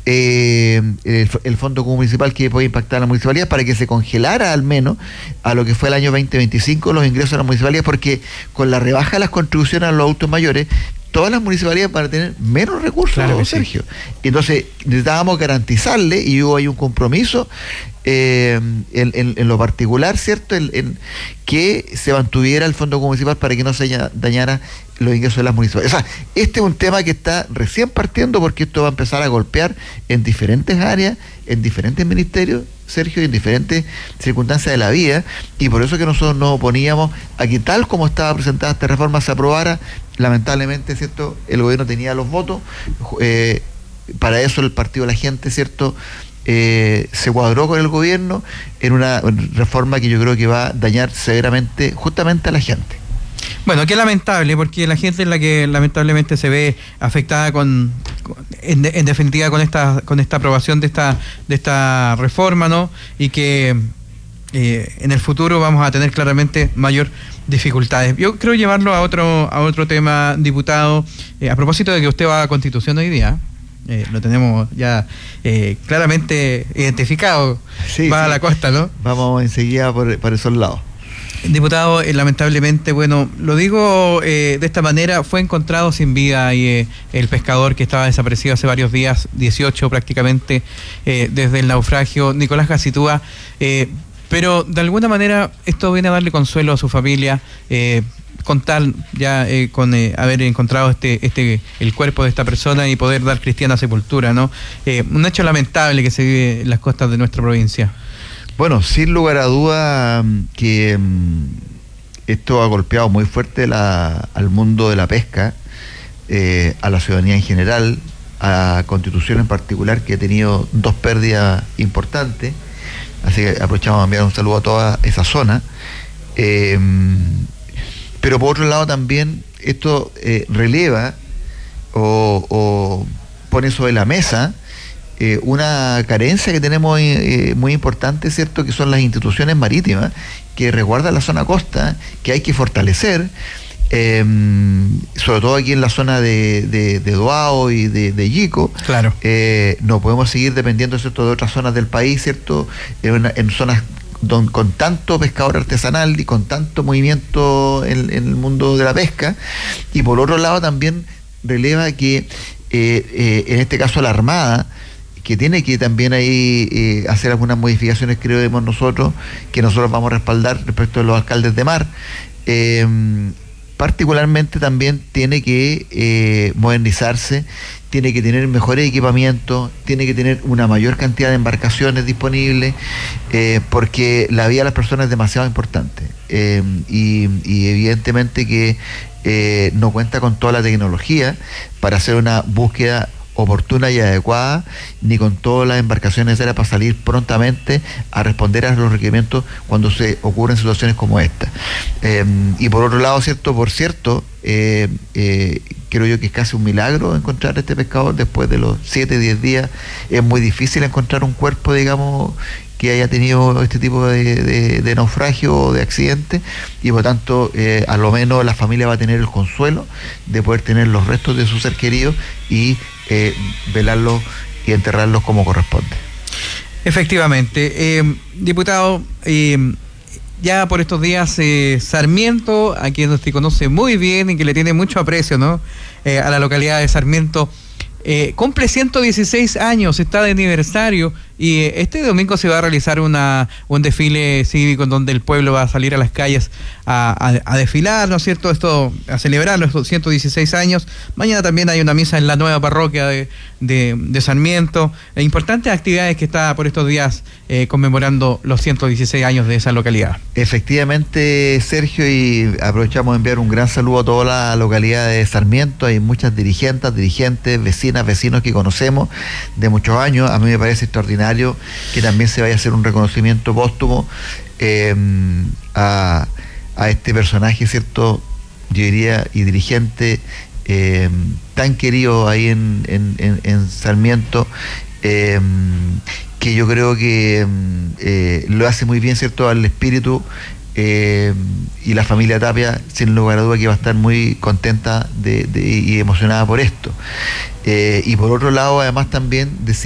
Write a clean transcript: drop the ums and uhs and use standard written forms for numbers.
el fondo municipal que puede impactar a la municipalidad para que se congelara al menos a lo que fue el año 2025 los ingresos a las municipalidades, porque con la rebaja de las contribuciones a los adultos mayores, todas las municipalidades van a tener menos recursos, claro, Sergio. Sí. Entonces necesitábamos garantizarle, y hubo ahí un compromiso en lo particular, ¿cierto? En que se mantuviera el fondo municipal para que no se dañara los ingresos de las municipalidades. O sea, este es un tema que está recién partiendo, porque esto va a empezar a golpear en diferentes áreas, en diferentes ministerios, Sergio, y en diferentes circunstancias de la vida, y por eso que nosotros nos oponíamos a que tal como estaba presentada esta reforma se aprobara. Lamentablemente, ¿cierto?, el gobierno tenía los votos, para eso el Partido de la Gente, ¿cierto?, se cuadró con el gobierno en una reforma que yo creo que va a dañar severamente justamente a la gente. Bueno, qué lamentable, porque la gente es la que lamentablemente se ve afectada en definitiva con esta aprobación de esta reforma, ¿no? Y que en el futuro vamos a tener claramente mayor dificultades. Yo creo llevarlo a otro tema, diputado, a propósito de que usted va a Constitución hoy día. Lo tenemos ya claramente identificado. Sí, va sí, a la costa, ¿no? Vamos enseguida por esos lados. Diputado, lamentablemente, bueno, lo digo de esta manera, fue encontrado sin vida y el pescador que estaba desaparecido hace varios días, 18 prácticamente, desde el naufragio, Nicolás Gacitúa, pero de alguna manera esto viene a darle consuelo a su familia, con haber encontrado el cuerpo de esta persona y poder dar cristiana sepultura, ¿no? Un hecho lamentable que se vive en las costas de nuestra provincia. Bueno, sin lugar a duda que esto ha golpeado muy fuerte al mundo de la pesca, a la ciudadanía en general, a Constitución en particular, que ha tenido dos pérdidas importantes. Así que aprovechamos a enviar un saludo a toda esa zona. Pero por otro lado también esto releva o pone sobre la mesa una carencia que tenemos muy importante, ¿cierto?, que son las instituciones marítimas que resguardan la zona costa, que hay que fortalecer, sobre todo aquí en la zona de Doao y de Yico. Claro. No podemos seguir dependiendo, ¿cierto?, de otras zonas del país, ¿cierto?, en zonas con tanto pescador artesanal y con tanto movimiento en el mundo de la pesca. Y por otro lado también releva que en este caso la Armada, que tiene que también ahí hacer algunas modificaciones, creemos nosotros, que nosotros vamos a respaldar respecto de los alcaldes de mar, particularmente también tiene que modernizarse, tiene que tener mejores equipamientos, tiene que tener una mayor cantidad de embarcaciones disponibles, porque la vida de las personas es demasiado importante, y evidentemente que no cuenta con toda la tecnología para hacer una búsqueda oportuna y adecuada, ni con todas las embarcaciones necesarias para salir prontamente a responder a los requerimientos cuando se ocurren situaciones como esta. Y por otro lado, creo yo que es casi un milagro encontrar a este pescador después de los 7-10 días. Es muy difícil encontrar un cuerpo, digamos, que haya tenido este tipo de naufragio o de accidente, y por tanto a lo menos la familia va a tener el consuelo de poder tener los restos de su ser querido y velarlos y enterrarlos como corresponde. Efectivamente. Diputado, ya por estos días Sarmiento, a quien usted conoce muy bien y que le tiene mucho aprecio, ¿no?, a la localidad de Sarmiento, cumple 116 años, está de aniversario, y este domingo se va a realizar un desfile cívico en donde el pueblo va a salir a las calles a desfilar, ¿no es cierto?, a celebrar los 116 años. Mañana también hay una misa en la nueva parroquia de Sarmiento. Importantes actividades que está por estos días conmemorando los 116 años de esa localidad. Efectivamente, Sergio, y aprovechamos de enviar un gran saludo a toda la localidad de Sarmiento. Hay muchas dirigentes, vecinas, vecinos que conocemos de muchos años. A mí me parece extraordinario que también se vaya a hacer un reconocimiento póstumo a este personaje, ¿cierto?, yo diría, y dirigente tan querido ahí en Sarmiento, que yo creo que lo hace muy bien, ¿cierto?, al espíritu, y la familia Tapia, sin lugar a duda, que va a estar muy contenta y emocionada por esto. Y por otro lado, además, también decir